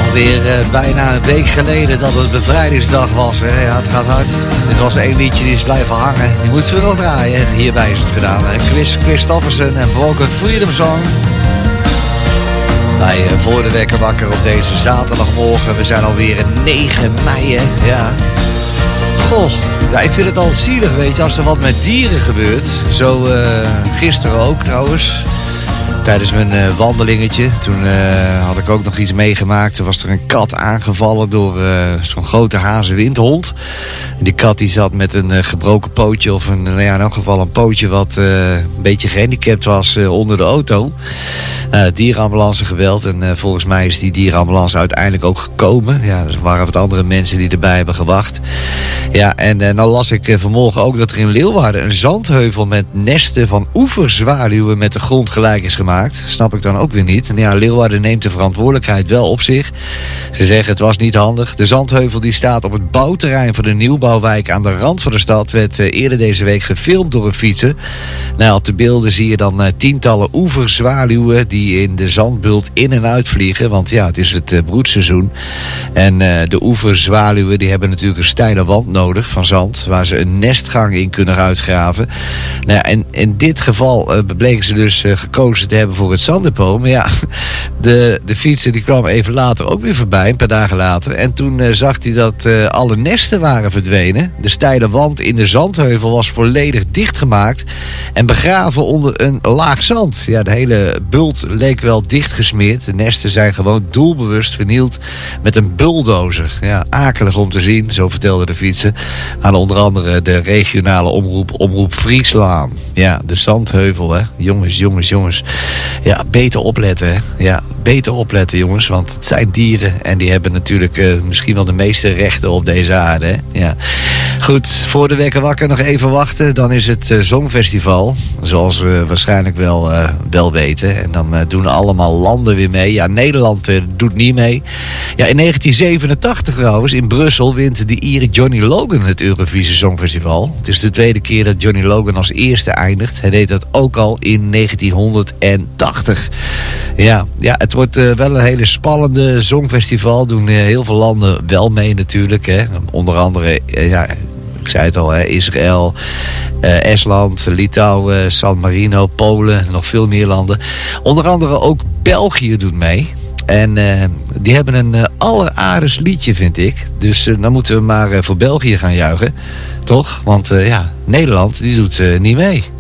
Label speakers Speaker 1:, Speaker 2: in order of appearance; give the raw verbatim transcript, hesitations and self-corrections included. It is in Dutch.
Speaker 1: Alweer uh, bijna een week geleden dat het bevrijdingsdag was. Hè? Ja, het gaat hard. Dit was één liedje die is blijven hangen. Die moeten we nog draaien. Hierbij is het gedaan. Hè? Chris Christofferson en Broken Freedom Song. Bij uh, Voor de Wekker Wakker op deze zaterdagmorgen. We zijn alweer negen mei. Hè? Ja. Goh, ja, ik vind het al zielig, weet je, als er wat met dieren gebeurt. Zo uh, gisteren ook trouwens. Tijdens mijn uh, wandelingetje, toen uh, had ik ook nog iets meegemaakt. Toen was er een kat aangevallen door uh, zo'n grote hazenwindhond. En die kat die zat met een uh, gebroken pootje, of een, nou ja, in elk geval een pootje wat uh, een beetje gehandicapt was uh, onder de auto. Uh, dierenambulance gebeld en uh, volgens mij is die dierenambulance uiteindelijk ook gekomen. Ja, er waren wat andere mensen die erbij hebben gewacht. Ja, en uh, nou las ik uh, vanmorgen ook dat er in Leeuwarden een zandheuvel met nesten van oeverzwaluwen met de grond gelijk is gemaakt. Snap ik dan ook weer niet. En ja, Leeuwarden neemt de verantwoordelijkheid wel op zich. Ze zeggen het was niet handig. De zandheuvel die staat op het bouwterrein van de nieuwbouwwijk aan de rand van de stad. Werd uh, eerder deze week gefilmd door een fietser. Nou, op de beelden zie je dan uh, tientallen oeverzwaluwen die in de zandbult in en uit vliegen. Want ja, het is het uh, broedseizoen. En uh, de oeverzwaluwen die hebben natuurlijk een steile wand nodig van zand, waar ze een nestgang in kunnen uitgraven. Nou ja, en in dit geval uh, bleken ze dus uh, gekozen te hebben voor het zanddepot. Maar ja, de, de fietser die kwam even later ook weer voorbij, een paar dagen later. En toen uh, zag hij dat uh, alle nesten waren verdwenen. De steile wand in de zandheuvel was volledig dichtgemaakt en begraven onder een laag zand. Ja, de hele bult leek wel dichtgesmeerd. De nesten zijn gewoon doelbewust vernield met een bulldozer. Ja, akelig om te zien, zo vertelde de fietser aan onder andere de regionale omroep, omroep Friesland. Ja, de zandheuvel, hè. Jongens, jongens, jongens. Ja, beter opletten, hè. Ja, beter opletten, jongens, want het zijn dieren en die hebben natuurlijk uh, misschien wel de meeste rechten op deze aarde, hè. Ja. Goed, voor de Wekker Wakker nog even wachten. Dan is het uh, Songfestival, zoals we waarschijnlijk wel, uh, wel weten. En dan uh, doen allemaal landen weer mee. Ja, Nederland uh, doet niet mee. Ja, in negentien zevenentachtig trouwens, in Brussel, wint de Ier Johnny Logan het Eurovisie Songfestival. Het is de tweede keer dat Johnny Logan als eerste eindigt. Hij deed dat ook al in negentienhonderdtachtig. Ja, ja, het wordt uh, wel een hele spannende Songfestival. Doen uh, heel veel landen wel mee natuurlijk. Hè. Onder andere, uh, ja, ik zei het al, hè, Israël, uh, Estland, Litouwen, San Marino, Polen, nog veel meer landen. Onder andere ook België doet mee. En uh, die hebben een uh, alleraardigst liedje, vind ik. Dus uh, dan moeten we maar uh, voor België gaan juichen. Toch? Want uh, ja, Nederland die doet uh, niet mee.